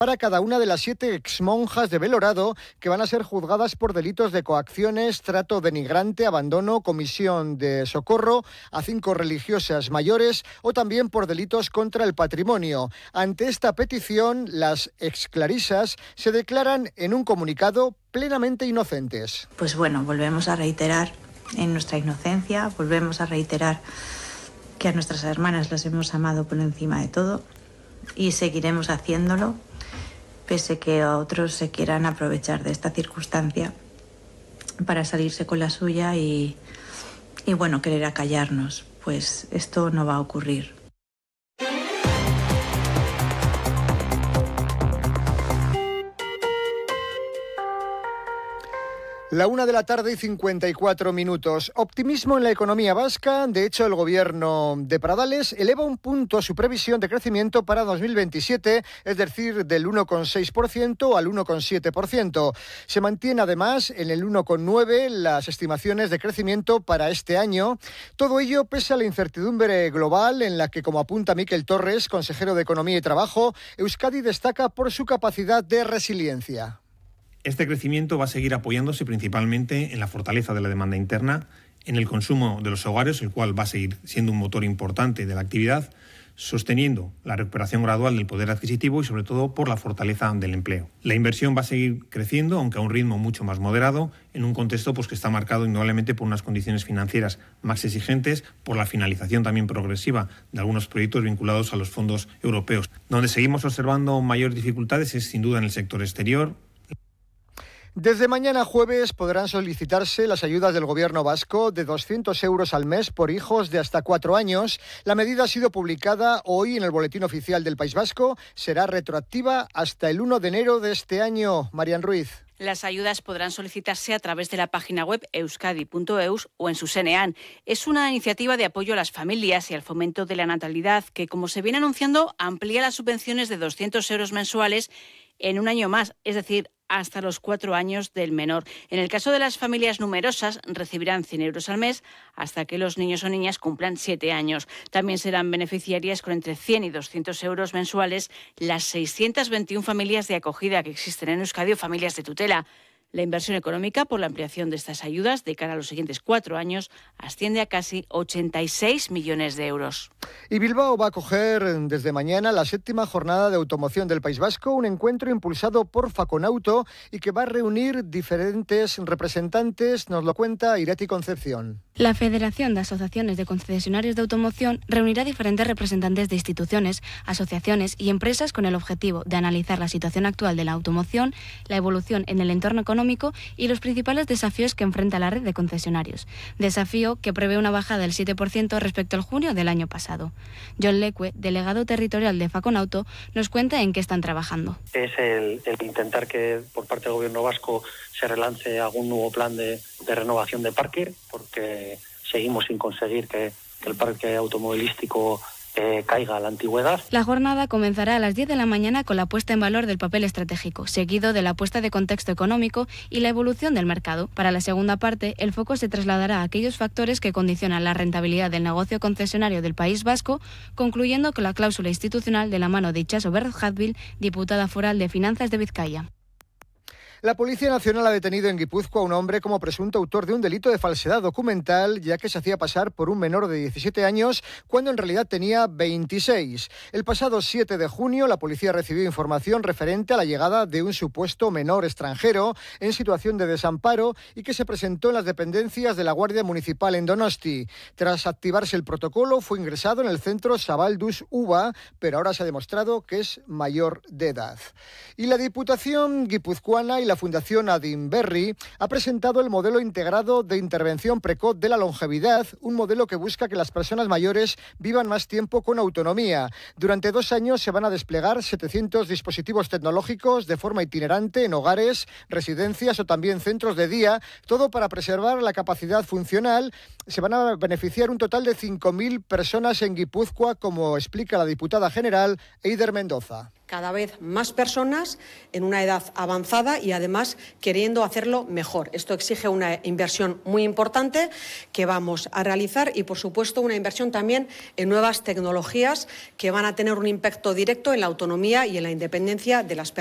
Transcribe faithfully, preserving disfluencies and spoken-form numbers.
para cada una de las siete exmonjas de Belorado que van a ser juzgadas por delitos de coacciones, trato denigrante, abandono, comisión de socorro a cinco religiosas mayores o también por delitos contra el patrimonio. Ante esta petición, las exclarisas se declaran en un comunicado plenamente inocentes. Pues bueno, volvemos a reiterar en nuestra inocencia, volvemos a reiterar que a nuestras hermanas las hemos amado por encima de todo y seguiremos haciéndolo, pese que otros se quieran aprovechar de esta circunstancia para salirse con la suya y, y bueno, querer acallarnos. Pues esto no va a ocurrir. La una de la tarde y cincuenta y cuatro minutos. Optimismo en la economía vasca. De hecho, el gobierno de Pradales eleva un punto su previsión de crecimiento para dos mil veintisiete, es decir, del uno coma seis por ciento al uno coma siete por ciento. Se mantiene además en el uno coma nueve por ciento las estimaciones de crecimiento para este año. Todo ello pese a la incertidumbre global en la que, como apunta Miquel Torres, consejero de Economía y Trabajo, Euskadi destaca por su capacidad de resiliencia. Este crecimiento va a seguir apoyándose principalmente en la fortaleza de la demanda interna, en el consumo de los hogares, el cual va a seguir siendo un motor importante de la actividad, sosteniendo la recuperación gradual del poder adquisitivo y sobre todo por la fortaleza del empleo. La inversión va a seguir creciendo, aunque a un ritmo mucho más moderado, en un contexto pues, que está marcado indudablemente por unas condiciones financieras más exigentes, por la finalización también progresiva de algunos proyectos vinculados a los fondos europeos. Donde seguimos observando mayores dificultades es sin duda en el sector exterior. Desde mañana jueves podrán solicitarse las ayudas del Gobierno vasco de doscientos euros al mes por hijos de hasta cuatro años. La medida ha sido publicada hoy en el Boletín Oficial del País Vasco. Será retroactiva hasta el uno de enero de este año. Marian Ruiz. Las ayudas podrán solicitarse a través de la página web euskadi punto eus o en su SENEAN. Es una iniciativa de apoyo a las familias y al fomento de la natalidad que, como se viene anunciando, amplía las subvenciones de doscientos euros mensuales en un año más, es decir, hasta los cuatro años del menor. En el caso de las familias numerosas, recibirán cien euros al mes hasta que los niños o niñas cumplan siete años. También serán beneficiarias con entre cien y doscientos euros mensuales las seiscientas veintiuna familias de acogida que existen en Euskadi o familias de tutela. La inversión económica por la ampliación de estas ayudas de cara a los siguientes cuatro años asciende a casi ochenta y seis millones de euros. Y Bilbao va a acoger desde mañana la séptima jornada de automoción del País Vasco, un encuentro impulsado por Faconauto y que va a reunir diferentes representantes, nos lo cuenta Irati Concepción. La Federación de Asociaciones de Concesionarios de Automoción reunirá diferentes representantes de instituciones, asociaciones y empresas con el objetivo de analizar la situación actual de la automoción, la evolución en el entorno económico y los principales desafíos que enfrenta la red de concesionarios. Desafío que prevé una bajada del siete por ciento respecto al junio del año pasado. John Leque, delegado territorial de Faconauto, nos cuenta en qué están trabajando. Es el, el intentar que por parte del gobierno vasco se relance algún nuevo plan de, de renovación de parque, porque seguimos sin conseguir que, que el parque automovilístico Eh, caiga a la antigüedad. La jornada comenzará a las diez de la mañana con la puesta en valor del papel estratégico, seguido de la puesta de contexto económico y la evolución del mercado. Para la segunda parte, el foco se trasladará a aquellos factores que condicionan la rentabilidad del negocio concesionario del País Vasco, concluyendo con la cláusula institucional de la mano de Itxaso Berjatbil, diputada foral de Finanzas de Vizcaya. La Policía Nacional ha detenido en Guipúzcoa a un hombre como presunto autor de un delito de falsedad documental, ya que se hacía pasar por un menor de diecisiete años cuando en realidad tenía veintiséis. El pasado siete de junio, la policía recibió información referente a la llegada de un supuesto menor extranjero en situación de desamparo y que se presentó en las dependencias de la Guardia Municipal en Donosti. Tras activarse el protocolo, fue ingresado en el centro Zabalduz Uva, pero ahora se ha demostrado que es mayor de edad. Y la Diputación guipuzcoana y la Fundación Adinberri ha presentado el modelo integrado de intervención precoz de la longevidad, un modelo que busca que las personas mayores vivan más tiempo con autonomía. Durante dos años se van a desplegar setecientos dispositivos tecnológicos de forma itinerante en hogares, residencias o también centros de día, todo para preservar la capacidad funcional. Se van a beneficiar un total de cinco mil personas en Guipúzcoa, como explica la diputada general Eider Mendoza. cada vez más personas en una edad avanzada y además queriendo hacerlo mejor. Esto exige una inversión muy importante que vamos a realizar y, por supuesto, una inversión también en nuevas tecnologías que van a tener un impacto directo en la autonomía y en la independencia de las personas.